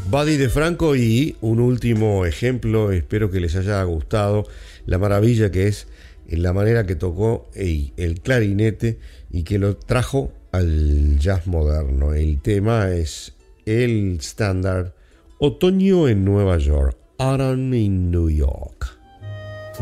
Buddy DeFranco y un último ejemplo, espero que les haya gustado la maravilla que es la manera que tocó el clarinete y que lo trajo al jazz moderno. El tema es el estándar Otoño en Nueva York, Autumn in New York.